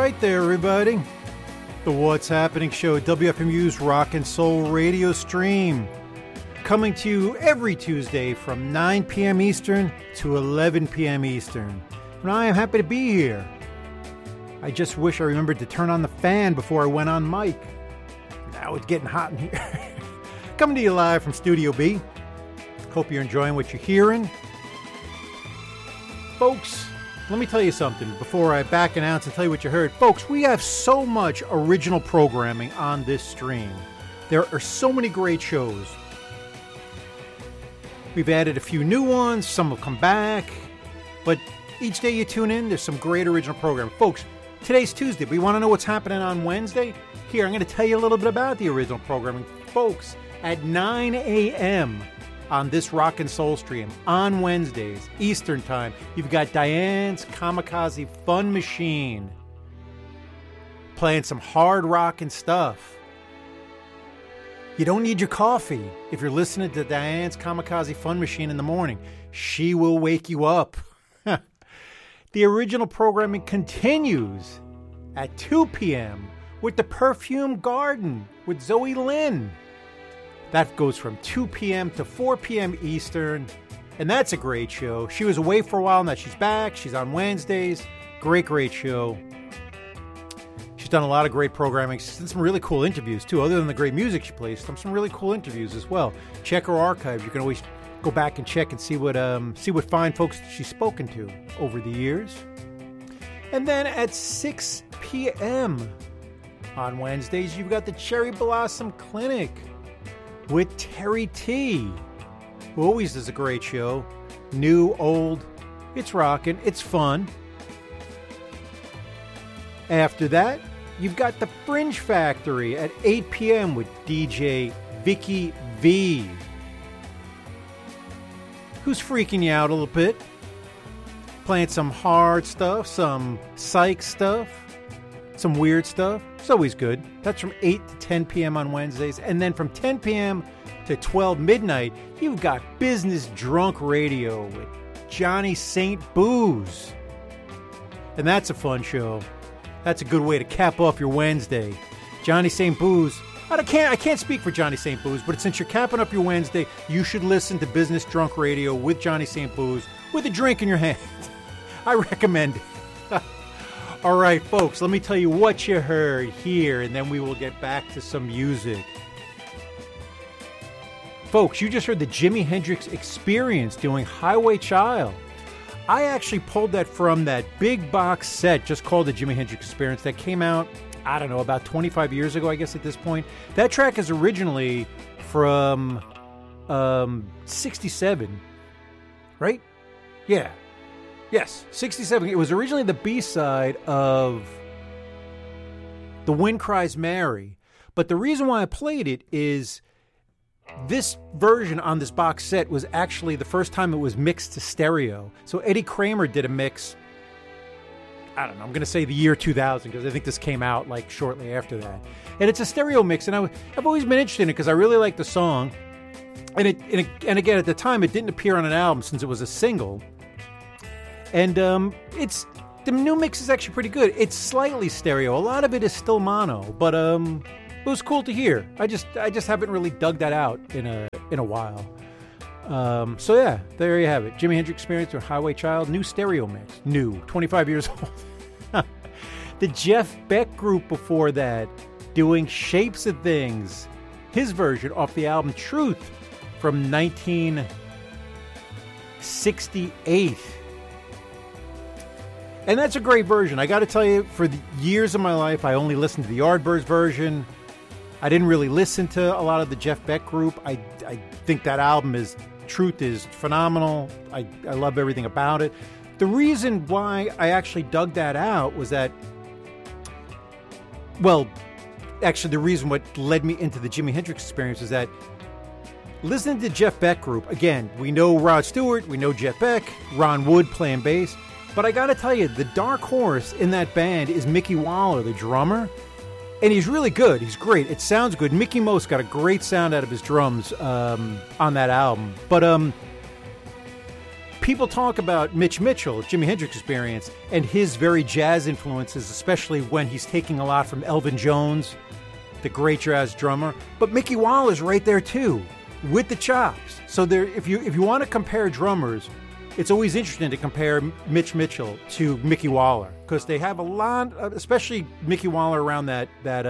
right there, everybody. The What's Happening Show, WFMU's Rock and Soul radio stream. Coming to you every Tuesday from 9 p.m. Eastern to 11 p.m. Eastern. And I am happy to be here. I just wish I remembered to turn on the fan before I went on mic. Now it's getting hot in here. Coming to you live from Studio B. Hope you're enjoying what you're hearing. Folks, let me tell you something before I back announce and tell you what you heard. Folks, we have so much original programming on this stream. There are so many great shows. We've added a few new ones. Some will come back. But each day you tune in, there's some great original programming. Folks, today's Tuesday, but you want to know what's happening on Wednesday? Here, I'm going to tell you a little bit about the original programming. Folks, at 9 a.m., on this Rock and Soul stream on Wednesdays, Eastern Time, you've got Diane's Kamikaze Fun Machine playing some hard rock and stuff. You don't need your coffee if you're listening to Diane's Kamikaze Fun Machine in the morning. She will wake you up. The original programming continues at 2 p.m. with the Perfume Garden with Zoe Lynn. That goes from 2 p.m. to 4 p.m. Eastern, and that's a great show. She was away for a while, now she's back. She's on Wednesdays. Great show. She's done a lot of great programming. She's done some really cool interviews, too. Other than the great music she plays, some really cool interviews as well. Check her archives. You can always go back and check and see what fine folks she's spoken to over the years. And then at 6 p.m. on Wednesdays, you've got the Cherry Blossom Clinic with Terry T, who always does a great show. New, old, it's rocking, it's fun. After that, you've got the Fringe Factory at 8 p.m. with DJ Vicky V, who's freaking you out a little bit. Playing some hard stuff, some psych stuff, some weird stuff. It's always good. That's from 8 to 10 p.m. on Wednesdays. And then from 10 p.m. to 12 midnight, you've got Business Drunk Radio with Johnny St. Booze. And that's a fun show. That's a good way to cap off your Wednesday. Johnny St. Booze. I can't speak for Johnny St. Booze, but since you're capping up your Wednesday, you should listen to Business Drunk Radio with Johnny St. Booze with a drink in your hand. I recommend it. All right, folks, let me tell you what you heard here, and then we will get back to some music. Folks, you just heard the Jimi Hendrix Experience doing Highway Child. I actually pulled that from that big box set just called the Jimi Hendrix Experience that came out, I don't know, about 25 years ago, I guess, at this point. That track is originally from 67, right? Yeah. Yes, 67. It was originally the B-side of The Wind Cries Mary. But the reason why I played it is this version on this box set was actually the first time it was mixed to stereo. So Eddie Kramer did a mix, I don't know, I'm going to say the year 2000, because I think this came out like shortly after that. And it's a stereo mix, and I've always been interested in it because I really like the song. And again, at the time, it didn't appear on an album since it was a single. And the new mix is actually pretty good. It's slightly stereo. A lot of it is still mono, but it was cool to hear. I just haven't really dug that out in a while. So yeah, there you have it. Jimi Hendrix Experience or Highway Child, new stereo mix. New, 25 years old. The Jeff Beck Group before that, doing Shapes of Things. His version off the album Truth from 1968. And that's a great version. I got to tell you, for the years of my life, I only listened to the Yardbirds version. I didn't really listen to a lot of the Jeff Beck Group. I think that album Truth is phenomenal. I love everything about it. The reason why I actually dug that out was that, well, actually the reason what led me into the Jimi Hendrix Experience is that listening to Jeff Beck Group, again, we know Rod Stewart, we know Jeff Beck, Ron Wood playing bass. But I gotta tell you, the dark horse in that band is Mickey Waller, the drummer. And he's really good. He's great. It sounds good. Mickey Most got a great sound out of his drums on that album. But people talk about Mitch Mitchell, Jimi Hendrix Experience, and his very jazz influences, especially when he's taking a lot from Elvin Jones, the great jazz drummer. But Mickey Waller's right there too, with the chops. So there, if you want to compare drummers, it's always interesting to compare Mitch Mitchell to Mickey Waller because they have a lot, especially Mickey Waller around that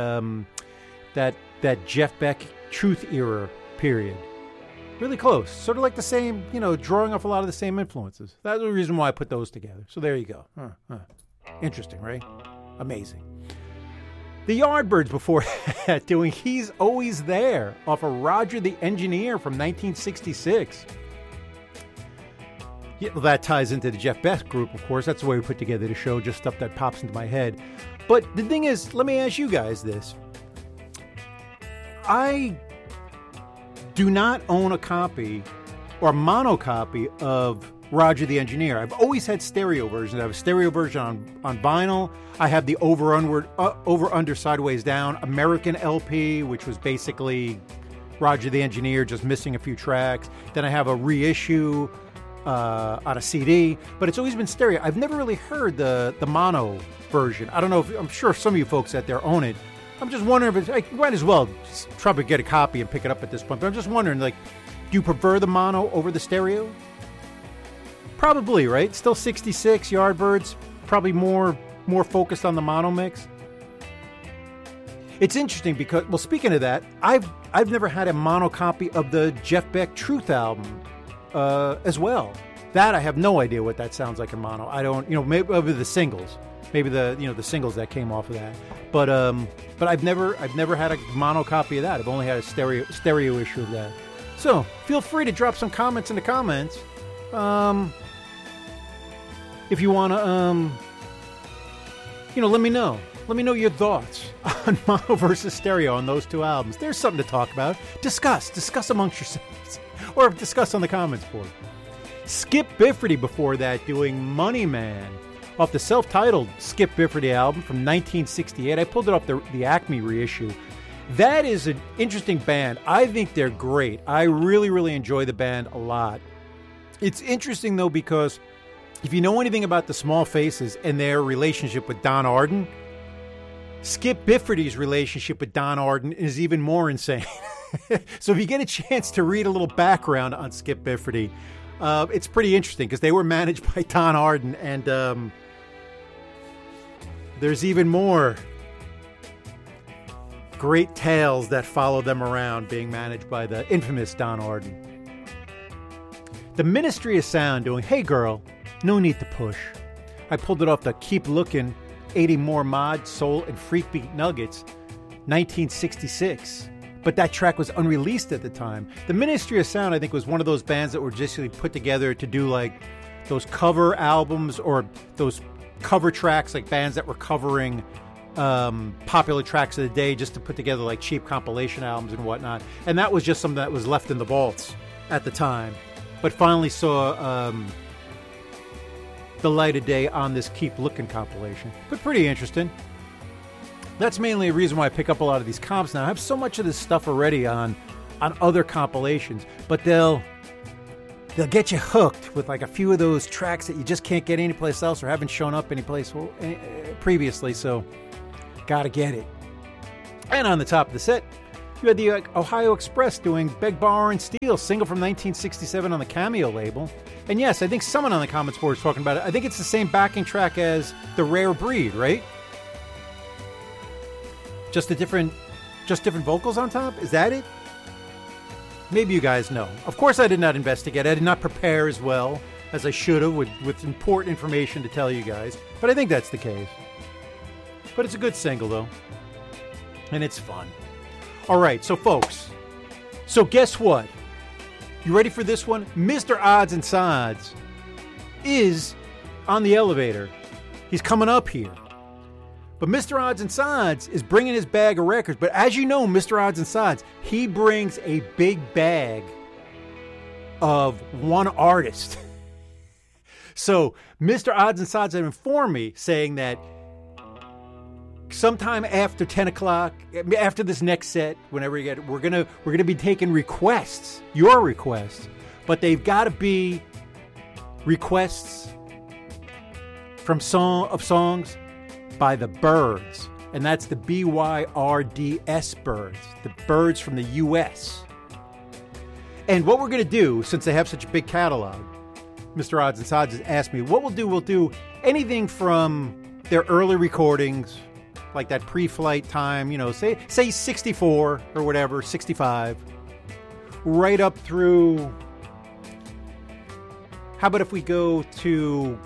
Jeff Beck Truth era period. Really close, sort of like the same, drawing off a lot of the same influences. That's the reason why I put those together. So there you go. Interesting, right? Amazing. The Yardbirds before that doing He's Always There off of Roger the Engineer from 1966. Yeah, well, that ties into the Jeff Beck group, of course. That's the way we put together the show, just stuff that pops into my head. But the thing is, let me ask you guys this. I do not own a copy or mono copy of Roger the Engineer. I've always had stereo versions. I have a stereo version on vinyl. I have the over under sideways down American LP, which was basically Roger the Engineer just missing a few tracks. Then I have a reissue on a CD, but it's always been stereo. I've never really heard the mono version. I don't know I'm sure some of you folks out there own it. I'm just wondering if I might as well try to get a copy and pick it up at this point. But I'm just wondering, do you prefer the mono over the stereo? Probably, right? Still 66 Yardbirds, probably more focused on the mono mix. It's interesting because, well, speaking of that, I've never had a mono copy of the Jeff Beck Truth album as well. That I have no idea what that sounds like in mono. I don't, maybe the singles. Maybe the singles that came off of that, but I've never had a mono copy of that. I've only had a stereo issue of that. So feel free to drop some comments in the comments, if you want to, let me know. Let me know your thoughts on mono versus stereo on those two albums. There's something to talk about. Discuss amongst yourselves, or discuss on the comments board. Skip Bifferty before that doing Money Man off the self-titled Skip Bifferty album from 1968. I pulled it off the Acme reissue. That is an interesting band. I think they're great. I really, really enjoy the band a lot. It's interesting, though, because if you know anything about the Small Faces and their relationship with Don Arden, Skip Bifferty's relationship with Don Arden is even more insane. So if you get a chance to read a little background on Skip Bifferty, it's pretty interesting because they were managed by Don Arden, and there's even more great tales that follow them around being managed by the infamous Don Arden. The Ministry of Sound doing Hey Girl, No Need to Push. I pulled it off the Keep Looking, 80 More Mod, Soul, and Freak Beat Nuggets, 1966. But that track was unreleased at the time. The Ministry of Sound, I think, was one of those bands that were just put together to do like those cover albums or those cover tracks, like bands that were covering popular tracks of the day just to put together like cheap compilation albums and whatnot. And that was just something that was left in the vaults at the time, but finally saw the light of day on this Keep Looking compilation. But pretty interesting. That's mainly a reason why I pick up a lot of these comps now. I have so much of this stuff already on other compilations, but they'll get you hooked with like a few of those tracks that you just can't get anyplace else or haven't shown up anyplace previously, so gotta get it. And on the top of the set, you had the Ohio Express doing Beg, Borrow, and Steal, single from 1967 on the Cameo label. And yes, I think someone on the comments board is talking about it. I think it's the same backing track as The Rare Breed, right? Just different vocals on top? Is that it? Maybe you guys know. Of course, I did not investigate. I did not prepare as well as I should have with important information to tell you guys. But I think that's the case. But it's a good single, though. And it's fun. All right, so folks. So guess what? You ready for this one? Mr. Odds and Sods is on the elevator. He's coming up here. But Mr. Odds and Sods is bringing his bag of records. But as you know, Mr. Odds and Sods, he brings a big bag of one artist. So Mr. Odds and Sods have informed me saying that sometime after 10 o'clock, after this next set, whenever you get it, we're gonna be taking requests, your requests, but they've got to be requests from songs by the Byrds. And that's the B-Y-R-D-S Byrds, the Byrds from the U.S. And what we're going to do, since they have such a big catalog, Mr. Odds and Sods has asked me, what we'll do anything from their early recordings, like that pre-flight time, say 64 or whatever, 65, right up through, how about if we go to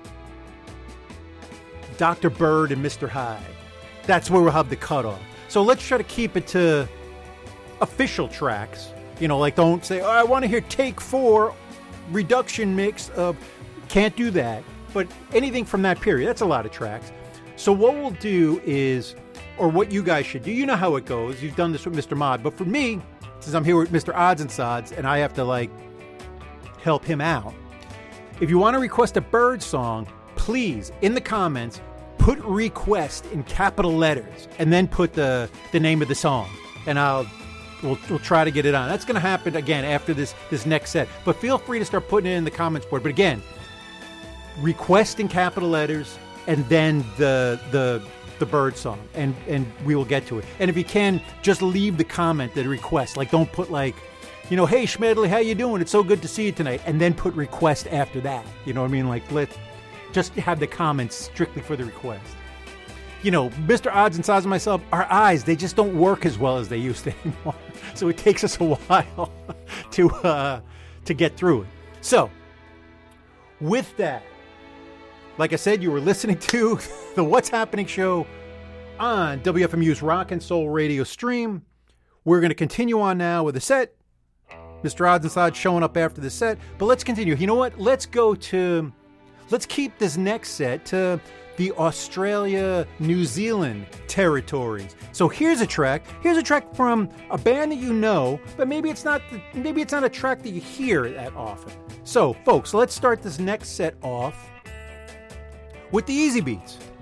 Dr. Bird and Mr. Hyde? That's where we'll have the cutoff. So let's try to keep it to official tracks. Like don't say, I want to hear take 4 reduction mix of, can't do that. But anything from that period, that's a lot of tracks. So what we'll do is, or what you guys should do, you know how it goes. You've done this with Mr. Mod. But for me, since I'm here with Mr. Odds and Sods, and I have to help him out, if you want to request a Bird song, please, in the comments, put request in capital letters, and then put the name of the song. And we'll try to get it on. That's going to happen again after this next set. But feel free to start putting it in the comments board. But again, request in capital letters, and then the Bird song, and we will get to it. And if you can, just leave the comment, the request. Don't put hey Schmedley, how you doing? It's so good to see you tonight. And then put request after that. You know what I mean? Let's just have the comments strictly for the request. Mr. Odds and Sods and myself, our eyes, they just don't work as well as they used to anymore. So it takes us a while to get through it. So, with that, like I said, you were listening to the What's Happening show on WFMU's Rock and Soul radio stream. We're going to continue on now with the set. Mr. Odds and Sods showing up after the set. But let's continue. You know what? Let's keep this next set to the Australia, New Zealand territories. So here's a track from a band that you know, but maybe it's not a track that you hear that often. So, folks, let's start this next set off with the Easy Beats.